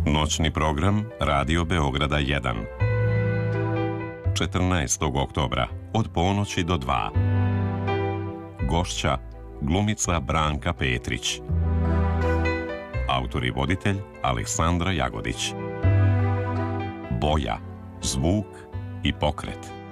Noćni program Radio Beograda 1. 14. oktobra od ponoći do 2. Gošća glumica Branka Petrić. Autor i voditelj Aleksandra Jagodić. Boja, zvuk i pokret.